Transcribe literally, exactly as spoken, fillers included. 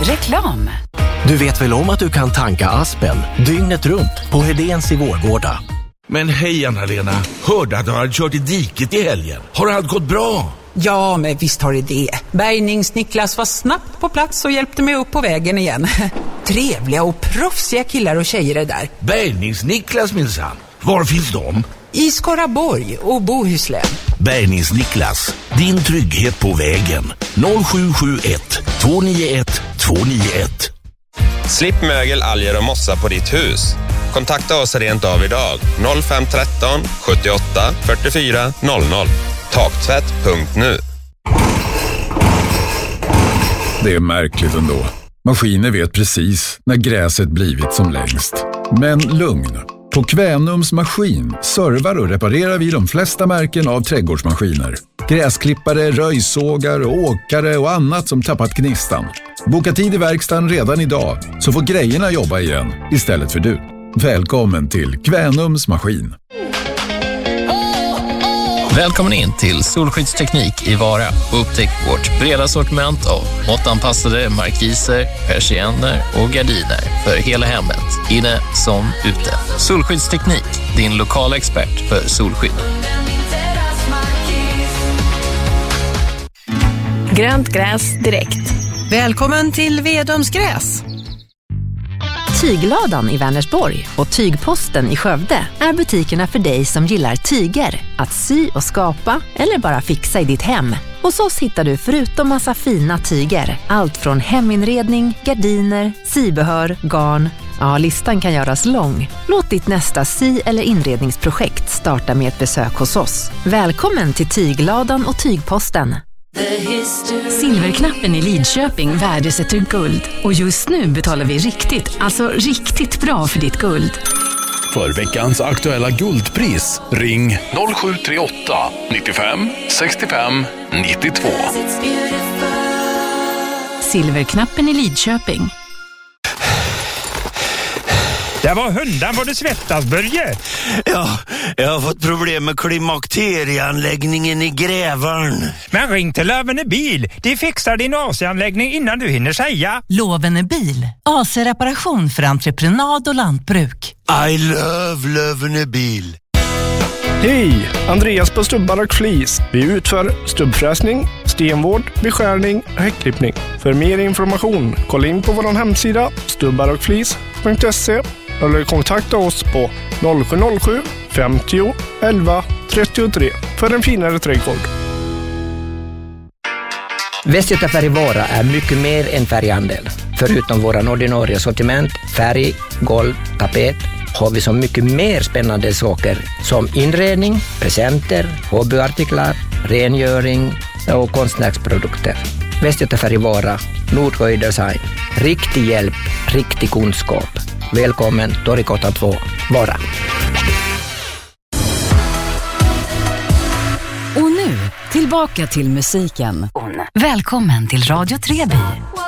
Reklam. Du vet väl om att du kan tanka Aspen dygnet runt på Hedéns i Vårgårda? Men hej Anna-Lena, hörde att du har kört i diket i helgen. Har allt gått bra? Ja, men visst har det det. Bärgnings-Niklas var snabbt på plats och hjälpte mig upp på vägen igen. Trevliga och proffsiga killar och tjejer är där. Bärgnings-Niklas minsann. Var finns de? I Skaraborg och Bohuslän. Bärgnings-Niklas, din trygghet på vägen. noll sju sju ett två nio ett två nio ett. Slipp mögel, alger och mossa på ditt hus. Kontakta oss rent av idag. noll fem ett tre sjuttioåtta fyrtiofyra noll noll. Taktvätt punkt nu. Det är märkligt ändå. Maskiner vet precis när gräset blivit som längst. Men lugn. På Kvänums maskin servar och reparerar vi de flesta märken av trädgårdsmaskiner. Gräsklippare, röjsågar, åkare och annat som tappat gnistan. Boka tid i verkstaden redan idag så får grejerna jobba igen istället för du. Välkommen till Kvänums maskin. Välkommen in till Solskyddsteknik i Vara och upptäck vårt breda sortiment av måttanpassade markiser, persienner och gardiner för hela hemmet, inne som ute. Solskyddsteknik, din lokala expert för solskydd. Grönt gräs direkt. Välkommen till Vedums gräs. Tygladan i Vänersborg och Tygposten i Skövde är butikerna för dig som gillar tyger, att sy och skapa eller bara fixa i ditt hem. Hos oss hittar du förutom massa fina tyger, allt från heminredning, gardiner, sybehör, garn. Ja, listan kan göras lång. Låt ditt nästa sy- eller inredningsprojekt starta med ett besök hos oss. Välkommen till Tygladan och Tygposten. Silverknappen i Lidköping värdesätter guld. Och just nu betalar vi riktigt, alltså riktigt bra för ditt guld. För veckans aktuella guldpris, ring noll sju tre åtta nittiofem sextiofem nittiotvå. Silverknappen i Lidköping. Det var hundan vad du svettas, Börje. Ja, jag har fått problem med klimakterieanläggningen i Grävarn. Men ring till Lövene Bil. De fixar din A C-anläggning innan du hinner säga. Lövene Bil. A C-reparation för entreprenad och lantbruk. I love Lövene Bil. Hej, Andreas på Stubbar och Flis. Vi utför stubbfräsning, stenvård, beskärning och häckklippning. För mer information, kolla in på vår hemsida stubbar och flis punkt se eller kontakta oss på noll sju noll sju femtio elva trettiotre för en finare trädgård. Västgöta Färg Vara är mycket mer än färghandel. Förutom våra ordinarie sortiment, färg, golv, tapet, har vi så mycket mer spännande saker som inredning, presenter, hobbyartiklar, rengöring och konstnärsprodukter. Västgöta Färg Vara, Nordsjö Design. Riktig hjälp, riktig kunskap. Välkommen Torgatan två, Vara. Och nu, tillbaka till musiken. Välkommen till Radio Treby.